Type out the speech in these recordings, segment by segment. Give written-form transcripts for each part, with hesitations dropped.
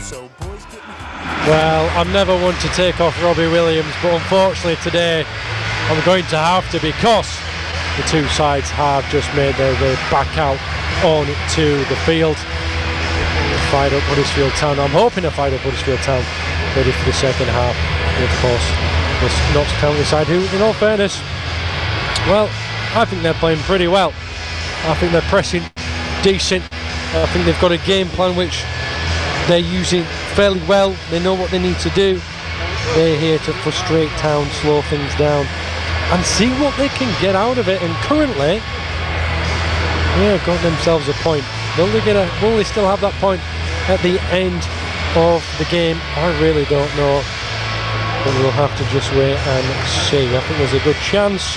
Well, I'm never one to take off Robbie Williams, but unfortunately today I'm going to have to, because the two sides have just made their way back out onto the field. Fired up Huddersfield Town. I'm hoping to fire up Huddersfield Town ready for the second half. And of course, this Notts County side, who, in all fairness, well, I think they're playing pretty well. I think they're pressing decent. I think they've got a game plan which they're using fairly well. They know what they need to do. They're here to frustrate Town, slow things down, and see what they can get out of it. And currently, yeah, got themselves a point. Will they still have that point at the end of the game? I really don't know, but we'll have to just wait and see. I think there's a good chance.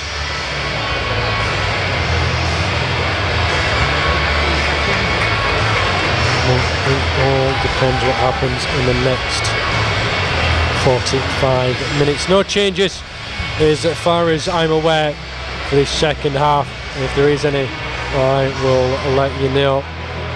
It all depends what happens in the next 45 minutes. No changes as far as I'm aware for this second half. If there is any, I will let you know.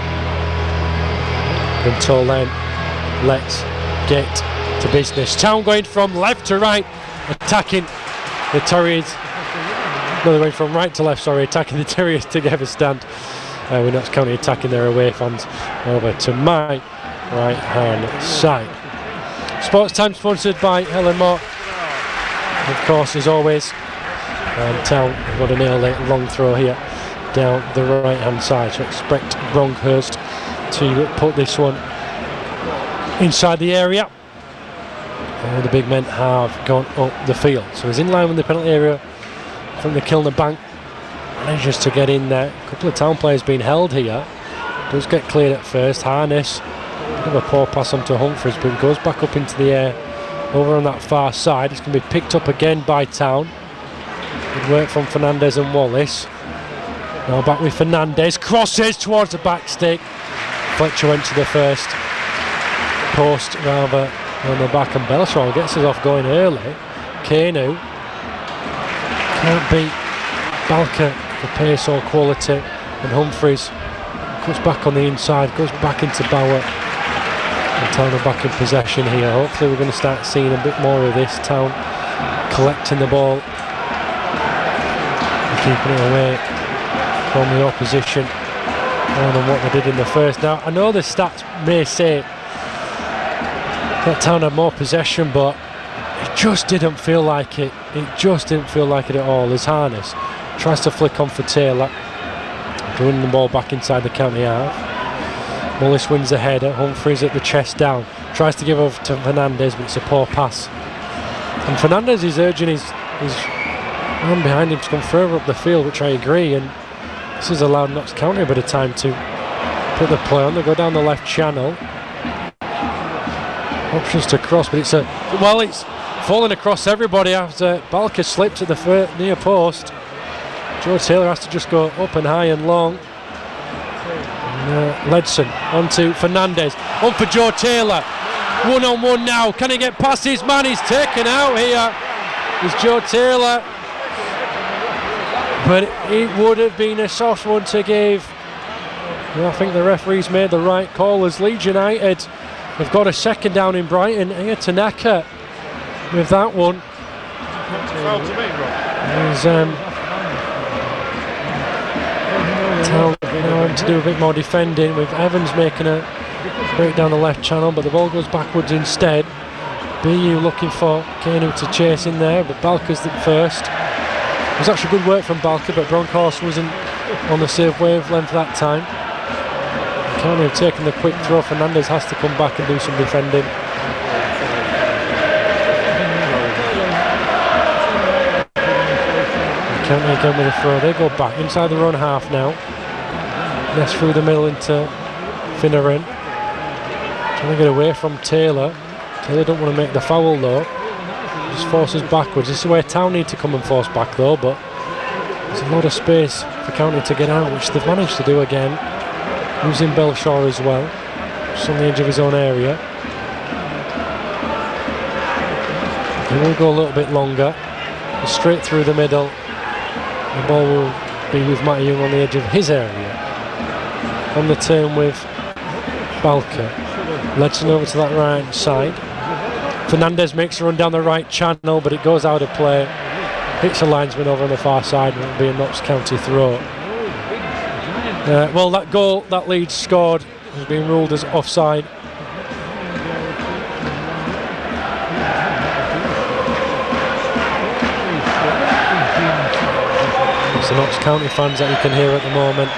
Until then, let's get to business. Town going from left to right, attacking the Terriers. No, they went from right to left, sorry, attacking the Terriers together stand. We're Notts County attacking their away fans over to my right hand side. Sports Time sponsored by Helen Moore, of course, as always. And Town have got a nail long throw here down the right hand side, so expect Bronkhurst to put this one inside the area. All the big men have gone up the field, so he's in line with the penalty area from the Kilner Bank. Manages to get in there. A couple of Town players being held here. Does get cleared at first. Harness, bit of a poor pass onto Humphreys, but it goes back up into the air over on that far side. It's going to be picked up again by Town. Good work from Fernandez and Wallace. Now back with Fernandez, crosses towards the back stick. Fletcher went to the first post rather on the back, and Belshaw gets us off going early. Kanu can't beat Balker for pace or quality, and Humphreys cuts back on the inside, goes back into Bauer, and Town are back in possession here. Hopefully we're going to start seeing a bit more of this. Town collecting the ball and keeping it away from the opposition more than what they did in the first. Now I know the stats may say that Town had more possession, but it just didn't feel like it. It just didn't feel like it at all. As Harness tries to flick on for Taylor, running the ball back inside the county half. Mullis wins the header. Humphreys at the chest down, tries to give over to Fernandez, but it's a poor pass. And Fernandez is urging his man behind him to come further up the field, which I agree, and this has allowed Notts County a bit of time to put the play on. They go down the left channel. Options to cross, but it's falling across everybody after Balker slipped at the near post. Joe Taylor has to just go up and high and long. Ledson onto Fernandez, on for Joe Taylor. 1-on-1 now. Can he get past his man? He's taken out here. It's Joe Taylor. But it would have been a soft one to give. I think the referee's made the right call, as Leeds United have got a second down in Brighton. Here Tanaka with that one. Town now having to do a bit more defending, with Evans making a break down the left channel, but the ball goes backwards instead. BU looking for Kanu to chase in there, but Balker's the first. It was actually good work from Balker, but Bronkhorst wasn't on the save wavelength that time. Kanu have taken the quick throw. Fernandez has to come back and do some defending. County again with a throw. They go back inside their own half now. Nest through the middle into Finneran. Trying to get away from Taylor. Taylor don't want to make the foul though. Just forces backwards. This is where Town need to come and force back though, but there's a lot of space for County to get out, which they've managed to do again. Using Belshaw as well, just on the edge of his own area. He will go a little bit longer. Straight through the middle. The ball will be with Matty Young on the edge of his area. On the turn with Balker. Ledson over to that right side. Fernandez makes a run down the right channel, but it goes out of play. Hits a linesman over on the far side, and it'll be a Notts County throw. Well, that goal that Leeds scored has been ruled as offside. It's the Notts County fans that you can hear at the moment.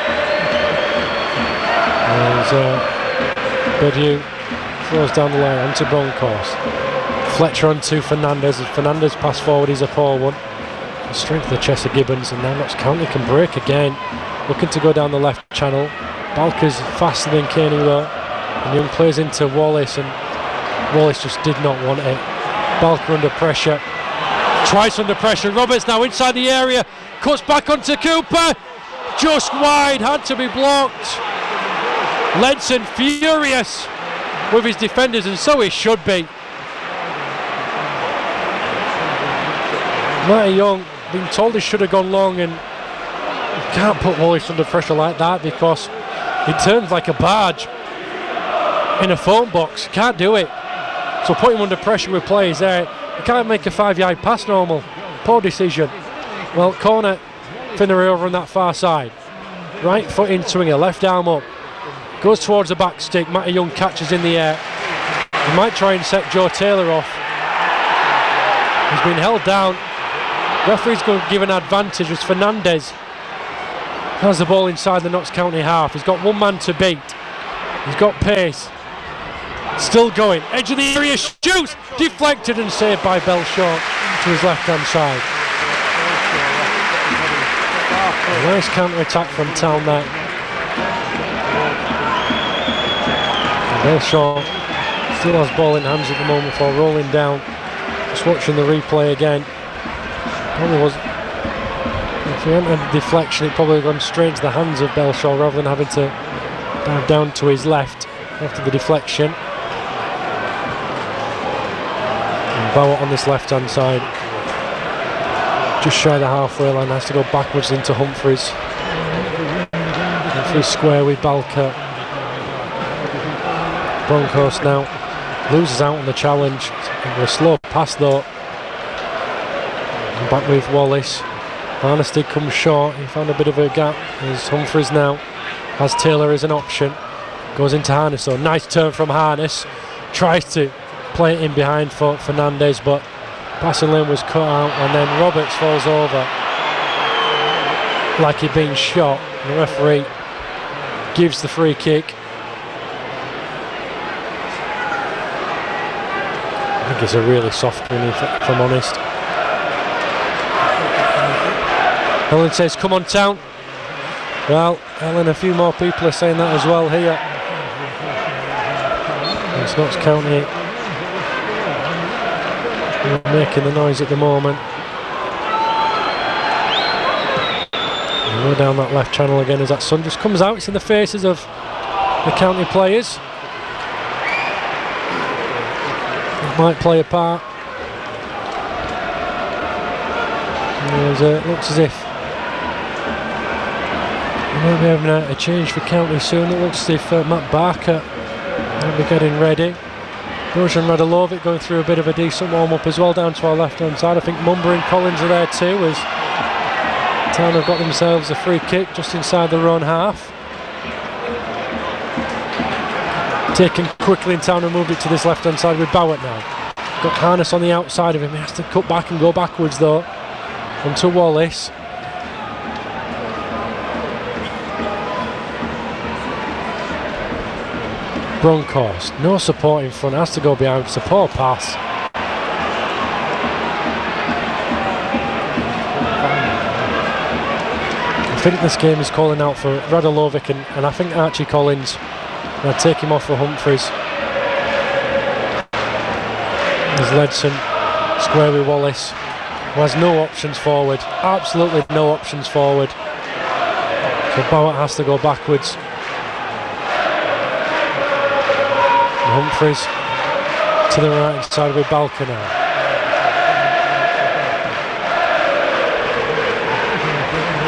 As Bediou throws down the line onto Bronckhorst. Fletcher onto Fernandez, as Fernandez pass forward his poor one. The strength of the chest of Gibbons, and now Notts County can break again. Looking to go down the left channel. Balker's faster than Caney though. And Young plays into Wallace, and Wallace just did not want it. Balker under pressure. Twice under pressure. Roberts now inside the area. Cuts back onto Cooper. Just wide. Had to be blocked. Ledson furious with his defenders, and so he should be. Matty Young being told he should have gone long, and you can't put Wallace under pressure like that because he turns like a barge in a phone box. Can't do it. So put him under pressure with players there. You can't make a 5-yard pass normal. Poor decision. Well, corner Finnery over on that far side. Right foot in swinger, left arm up. Goes towards the back stick. Matty Young catches in the air. He might try and set Joe Taylor off. He's been held down. Referee's going to give an advantage as Fernandez has the ball inside the Notts County half. He's got one man to beat. He's got pace. Still going. Edge of the area, shoots! Deflected and saved by Belshaw to his left-hand side. A nice counter-attack from Town there. Belshaw still has ball in hands at the moment before rolling down. Just watching the replay again. Probably was. If he hadn't had a deflection, it probably would have gone straight into the hands of Belshaw rather than having to dive down to his left after the deflection. And Bauer on this left-hand side, just shy of the halfway line, has to go backwards into Humphreys. Humphreys square with Balker. Bronckhorst now loses out on the challenge. A slow pass though. And back with Wallace. Harness did come short. He found a bit of a gap as Humphreys now has Taylor as an option. Goes into Harness though. Nice turn from Harness. Tries to play it in behind for Fernandez, but passing lane was cut out, and then Roberts falls over like he'd been shot. The referee gives the free kick. I think it's a really soft one, if I'm honest. Ellen says, come on Town. Well, Ellen, a few more people are saying that as well here. It's Notts County making the noise at the moment. And go down that left channel again as that sun just comes out. It's in the faces of the county players. It might play a part. It looks as if we might be having a change for county soon. It looks as if Matt Barker might be getting ready. Bojan Radolovic going through a bit of a decent warm-up as well down to our left-hand side. I think Mumber and Collins are there too, as Town have got themselves a free kick just inside their own half. Taken quickly in Town and moved it to this left-hand side with Bowett now. Got Harness on the outside of him. He has to cut back and go backwards though. Onto Wallace. Bronckhorst, no support in front, has to go behind. It's a poor pass. I think this game is calling out for Radolovic and I think Archie Collins. I'll take him off for Humphreys. There's Ledson, square with Wallace, who has no options forward, absolutely no options forward. So Bowett has to go backwards. Humphreys to the right side with Balker now.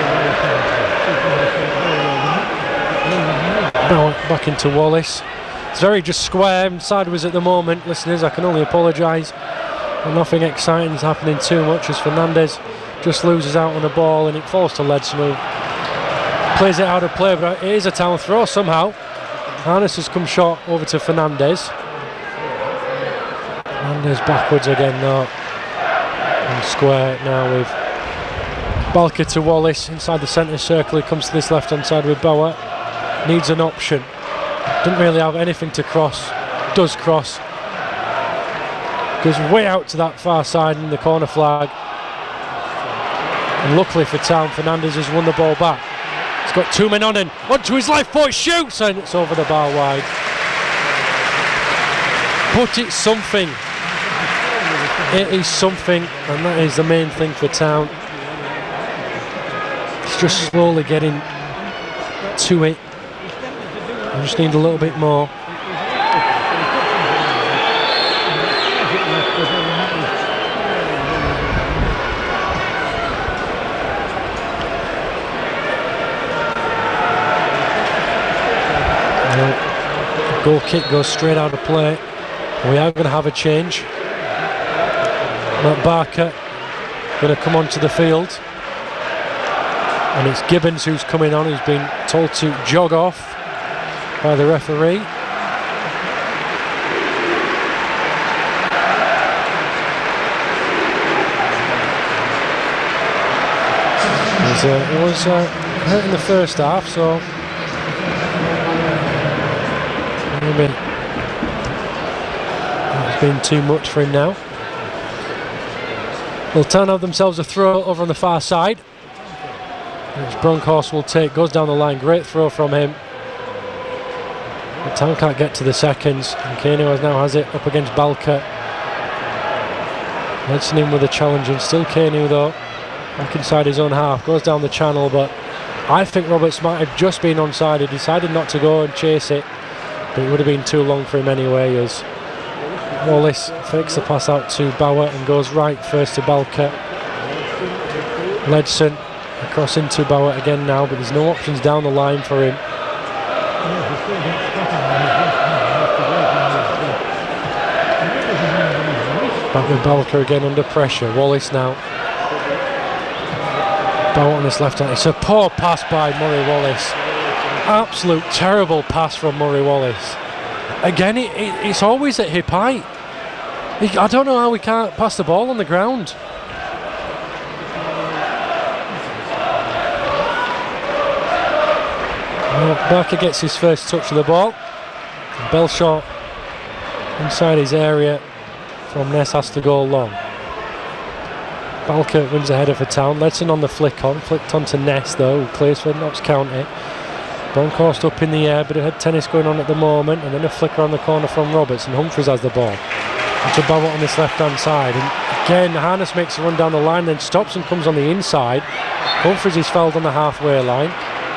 Now back into Wallace. It's very just square and sideways at the moment. Listeners, I can only apologise. But nothing exciting is happening too much as Fernandez just loses out on the ball and it falls to Ledson, who plays it out of play, but it is a Town throw somehow. Harness has come short over to Fernandez. Fernandez backwards again though. And square now with Balker to Wallace inside the centre circle. He comes to this left hand side with Bauer. Needs an option. Didn't really have anything to cross. Does cross. Goes way out to that far side in the corner flag. And luckily for Town, Fernandez has won the ball back. He's got 2 men on him. Onto his left foot, shoots, and it's over the bar wide. But it's something. It is something, and that is the main thing for Town. It's just slowly getting to it. I just need a little bit more. Goal kick goes straight out of play. We are going to have a change. Matt Barker going to come onto the field. And it's Gibbons who's coming on, who's been told to jog off by the referee. He was hurt in the first half, so maybe it's been too much for him now. Well, Town have themselves a throw over on the far side, which Bronkhorst will take. Goes down the line, great throw from him. But Town can't get to the seconds, and Cairney now has it up against Balker. Ledson in with a challenge, and still Cairney though, back inside his own half. Goes down the channel, but I think Roberts might have just been onside. He decided not to go and chase it, but it would have been too long for him anyway, as Wallace fakes the pass out to Bauer and goes right first to Balker. Ledson across into Bauer again now, but there's no options down the line for him. Back with Balker again under pressure. Wallace now. Bauer on this left hand. It's a poor pass by Murray Wallace. Absolute terrible pass from Murray Wallace. Again, it's always at hip height. I don't know how we can't pass the ball on the ground. Well, Barker gets his first touch of the ball. Belshaw inside his area from Ness has to go long. Balker wins ahead of a Town. Ledson on the flicked on to Ness though, who clears for Notts County. Bronkhorst up in the air, bit of head tennis going on at the moment, and then a flicker on the corner from Roberts, and Humphries has the ball. To Bauer on this left hand side, and again Harness makes a run down the line, then stops and comes on the inside. Humphries is fouled on the halfway line.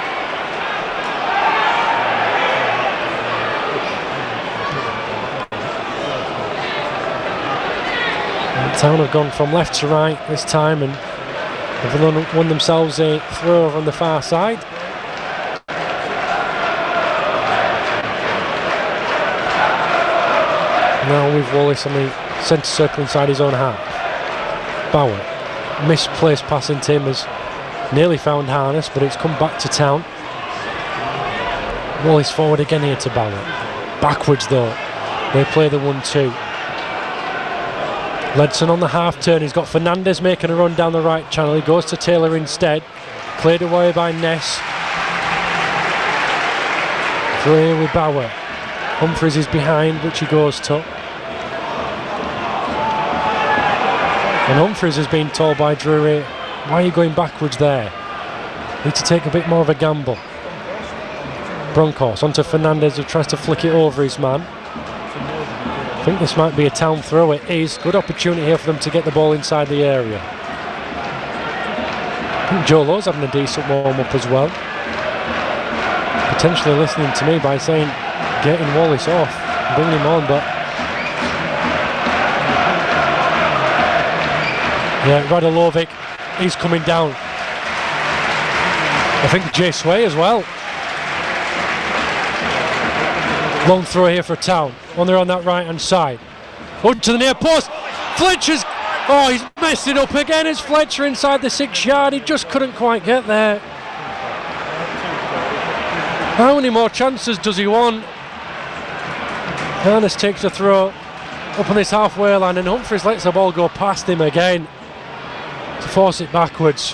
Town have gone from left to right this time and have won themselves a throw over on the far side. Now with Wallace on the centre circle inside his own half. Bauer, misplaced pass into him, has nearly found Harness, but it's come back to Town. Wallace forward again here to Bauer. Backwards though, they play the 1-2. Ledson on the half turn, he's got Fernandez making a run down the right channel. He goes to Taylor instead. Cleared away by Ness. Through here with Bauer. Humphries is behind, which he goes to. And Humphries has been told by Drury, why are you going backwards there? Need to take a bit more of a gamble. Bronkhorst onto Fernandez, who tries to flick it over his man. I think this might be a Town throw. It is. Good opportunity here for them to get the ball inside the area. I think Joe Lowe's having a decent warm-up as well. Potentially listening to me by saying getting Wallace off and bringing him on, but yeah, Radulovic, he's coming down. I think Jay Sway as well. Long throw here for Town. On there on that right hand side. Up to the near post. Fletcher's. Oh, he's messed it up again. It's Fletcher inside the 6 yard. He just couldn't quite get there. How many more chances does he want? Harness takes a throw up on this halfway line, and Humphries lets the ball go past him again to force it backwards.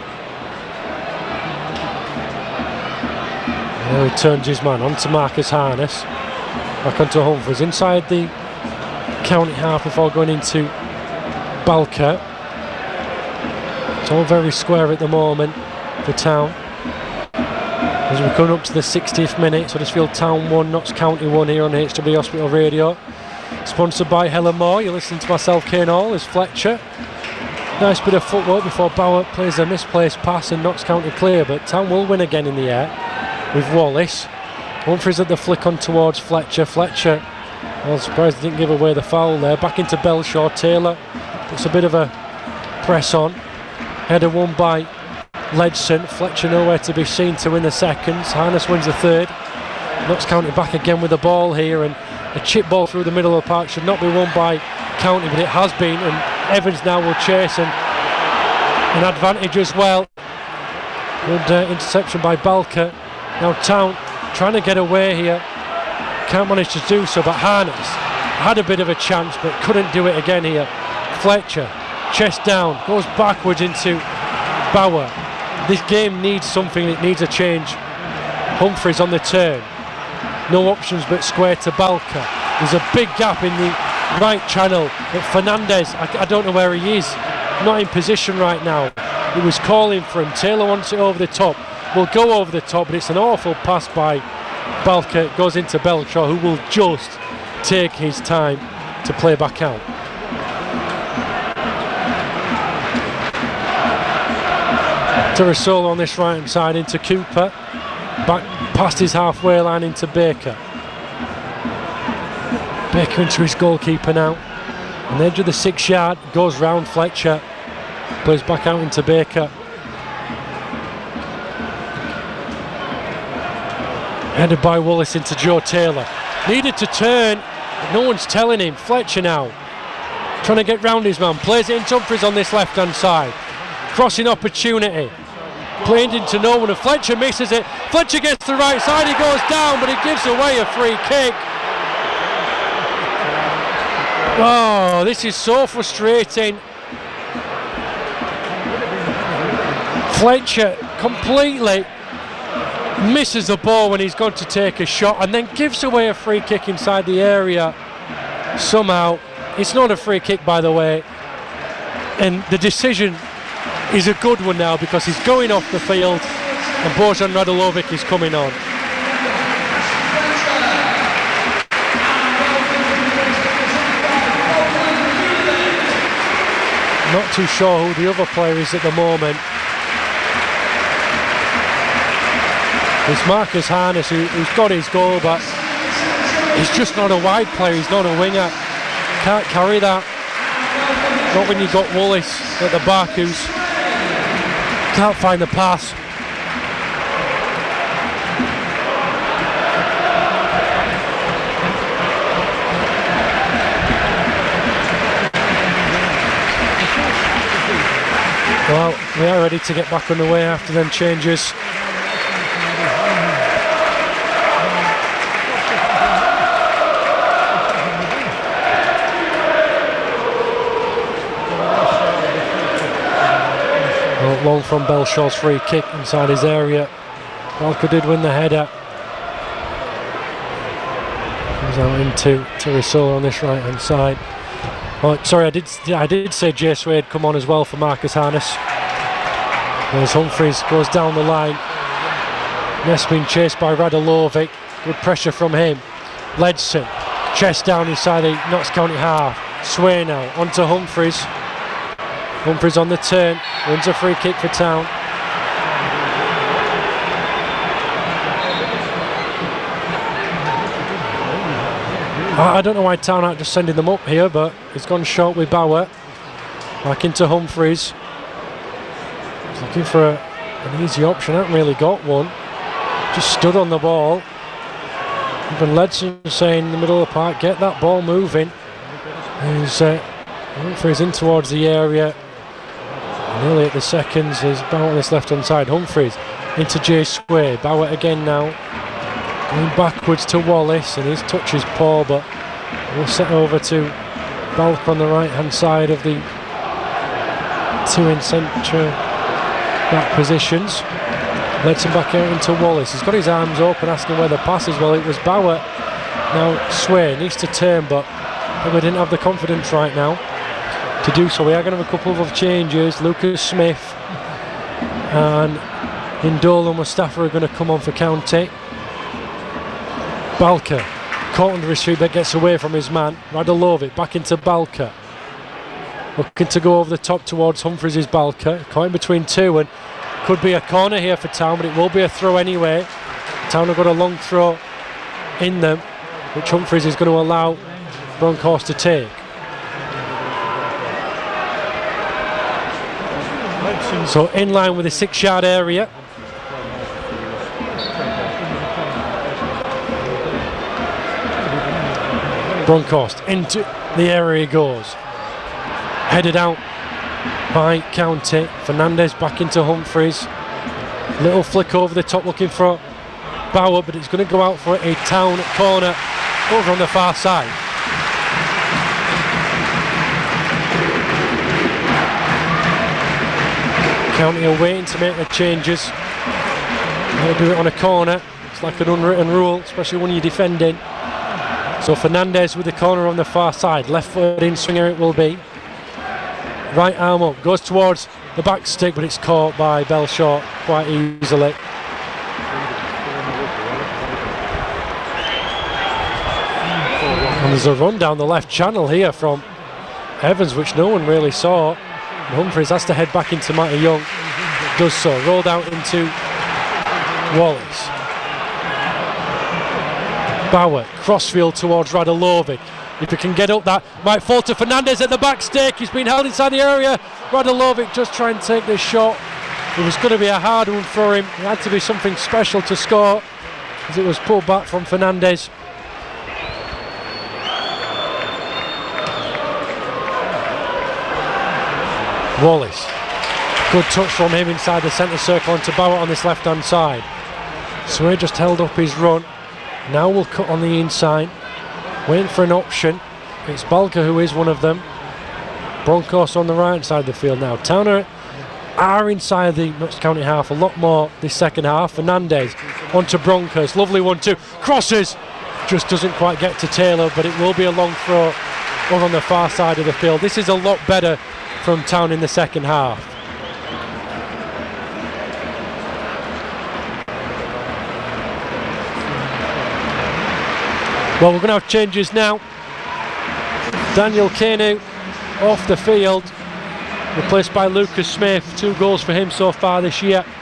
Now he turns his man onto Marcus Harness. Back onto Humphries inside the county half before going into Balker. It's all very square at the moment for Town. As we're coming up to the 60th minute, Huddersfield Town 1, Notts County 1 here on HW Hospital Radio. Sponsored by Helen Moore. You're listening to myself, Kane Hall, as Fletcher. Nice bit of footwork before Bauer plays a misplaced pass and Notts County clear, but Town will win again in the air with Wallace. Humphries at the flick on towards Fletcher. Fletcher, I was surprised he didn't give away the foul there. Back into Belshaw. Taylor puts a bit of a press on. Header won by Ledson. Fletcher nowhere to be seen to win the seconds. Harness wins the third. Notts County back again with the ball here, and a chip ball through the middle of the park should not be won by County, but it has been, and Evans now will chase and an advantage as well. Good interception by Balker. Now Town trying to get away here, can't manage to do so, but Harness had a bit of a chance but couldn't do it again here. Fletcher, chest down, goes backwards into Bauer. This game needs something, it needs a change. Humphries on the turn, no options but square to Balker. There's a big gap in the right channel, but Fernandez, I don't know where he is, not in position right now. He was calling for him. Taylor wants it over the top, will go over the top, but it's an awful pass by Balker. It goes into Belshaw, who will just take his time to play back out. Terrasolo on this right hand side into Cooper, back past his halfway line into Baker. Baker into his goalkeeper now, on the edge of the 6 yard, goes round Fletcher, plays back out into Baker. Headed by Wallace into Joe Taylor. Needed to turn, but no one's telling him. Fletcher now trying to get round his man, plays it into Humphries on this left hand side. Crossing opportunity, played into no one, and Fletcher misses it. Fletcher gets to the right side, he goes down, but he gives away a free kick. Oh, this is so frustrating. Fletcher completely misses the ball when he's gone to take a shot, and then gives away a free kick inside the area somehow. It's not a free kick, by the way, and the decision is a good one now because he's going off the field and Bojan Radulovic is coming on. Not too sure who the other player is at the moment. It's Marcus Harness who's got his goal, but he's just not a wide player, he's not a winger. Can't carry that. Not when you've got Wallace at the back who's can't find the pass. Well, we are ready to get back on the way after them changes. Long from Belshaw's free kick inside his area. Balker did win the header. Comes out into Terrasolo on this right hand side. Oh, sorry, I did say Jay Swade come on as well for Marcus Harness. As Humphries goes down the line. Ness being chased by Radulovic. Good pressure from him. Ledson, chest down inside the Notts County half. Sway now onto Humphries. Humphries on the turn, wins a free kick for Town. I don't know why Town aren't just sending them up here, but it's gone short with Bauer. Back into Humphries. He's looking for an easy option, hasn't really got one. Just stood on the ball. Even Ledson saying in the middle of the park, get that ball moving. As Humphries in towards the area. Nearly at the seconds as Bowett on this left hand side. Humphries into Jay Sway. Bowett again now. Going backwards to Wallace, and his touch is poor, but we'll set over to Balk on the right hand side of the two in centre back positions. Ledson back out into Wallace. He's got his arms open asking where the pass is. Well, it was Bowett. Now Sway needs to turn, but probably didn't have the confidence right now to do so. We are going to have a couple of changes. Lucas Smith and Indola Mustafa are going to come on for County. Balka caught under his feet but gets away from his man. Radulovic back into Balka. Looking to go over the top towards Humphries is Balka. Caught in between two, and could be a corner here for Town, but it will be a throw anyway. Town have got a long throw in them, which Humphries is going to allow Broncos to take. So in line with the 6-yard area. Broncos into the area he goes. Headed out by County. Fernandez back into Humphries. Little flick over the top looking for Bauer, but it's going to go out for a Town corner over on the far side. County are waiting to make the changes. They'll do it on a corner. It's like an unwritten rule, especially when you're defending. So Fernandez with the corner on the far side. Left foot in swinger it will be. Right arm up, goes towards the back stick, but it's caught by Belshaw quite easily. And there's a run down the left channel here from Evans, which no one really saw. Humphries has to head back into Matty Young. Does so, rolled out into Wallace. Bauer, crossfield towards Radulovic. If he can get up that, might fall to Fernandez at the back stick. He's been held inside the area. Radulovic just trying to take this shot. It was going to be a hard one for him. It had to be something special to score, as it was pulled back from Fernandez. Wallace, good touch from him inside the centre circle onto Bauer on this left hand side. So he just held up his run. Now we'll cut on the inside, waiting for an option. It's Balka who is one of them. Broncos on the right side of the field now. Towner are inside the Notts County half a lot more this second half. Fernandez onto Broncos, lovely 1-2, crosses, just doesn't quite get to Taylor, but it will be a long throw over on the far side of the field. This is a lot better from Town in the second half. Well, we're going to have changes now. Daniel Kanu off the field, replaced by Lucas Smith. 2 goals for him so far this year.